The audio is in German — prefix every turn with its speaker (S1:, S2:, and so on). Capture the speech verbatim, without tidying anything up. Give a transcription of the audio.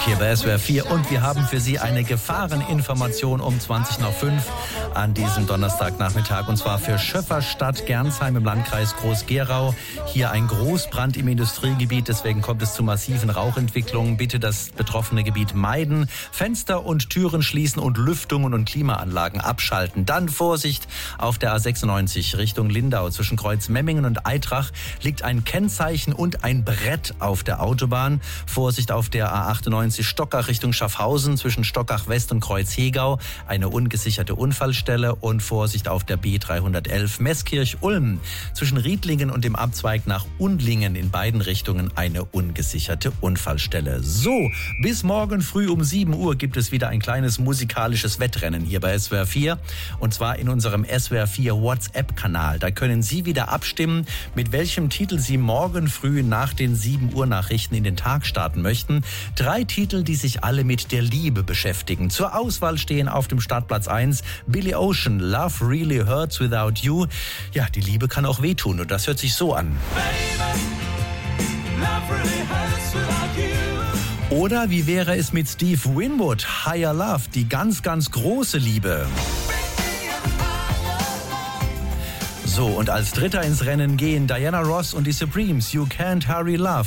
S1: hier bei S W R vier und wir haben für Sie eine Gefahreninformation um zwanzig nach fünf an diesem Donnerstagnachmittag und zwar für Schöfferstadt Gernsheim im Landkreis Groß-Gerau. Hier ein Großbrand im Industriegebiet, deswegen kommt es zu massiven Rauchentwicklungen. Bitte das betroffene Gebiet meiden, Fenster und Türen schließen und Lüftungen und Klimaanlagen abschalten. Dann Vorsicht, auf der A sechsundneunzig Richtung Lindau zwischen Kreuz Memmingen und Eitrach liegt ein Kennzeichen und ein Brett auf der Autobahn. Vorsicht auf der A achtundneunzig Stockach Richtung Schaffhausen zwischen Stockach West und Kreuz Hegau, eine ungesicherte Unfallstelle und Vorsicht auf der B dreihundertelf Meßkirch-Ulm zwischen Riedlingen und dem Abzweig nach Undlingen in beiden Richtungen eine ungesicherte Unfallstelle. So, bis morgen früh um sieben Uhr gibt es wieder ein kleines musikalisches Wettrennen hier bei S W R vier und zwar in unserem S W R vier WhatsApp-Kanal. Da können Sie wieder abstimmen, mit welchem Titel Sie morgen früh nach den sieben Uhr Nachrichten in den Tag starten möchten. Drei Titel, die sich alle mit der Liebe beschäftigen. Zur Auswahl stehen auf dem Startplatz eins Billy Ocean, Love Really Hurts Without You. Ja, die Liebe kann auch wehtun und das hört sich so an. Baby, love really hurts without you. Oder wie wäre es mit Steve Winwood, Higher Love, die ganz, ganz große Liebe. So, und als Dritter ins Rennen gehen Diana Ross und die Supremes, You Can't Hurry Love.